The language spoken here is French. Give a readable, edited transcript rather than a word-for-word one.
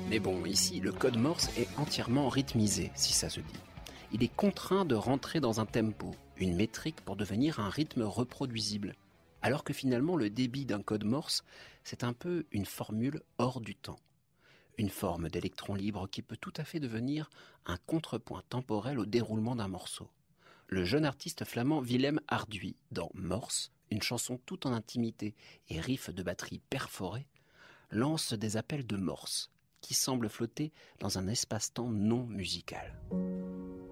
Mais bon, ici, le code Morse est entièrement rythmisé, si ça se dit. Il est contraint de rentrer dans un tempo, une métrique pour devenir un rythme reproduisible. Alors que finalement, le débit d'un code Morse, c'est un peu une formule hors du temps. Une forme d'électron libre qui peut tout à fait devenir un contrepoint temporel au déroulement d'un morceau. Le jeune artiste flamand Willem Arduy, dans Morse, une chanson toute en intimité et riff de batterie perforés, lance des appels de Morse, qui semblent flotter dans un espace-temps non musical.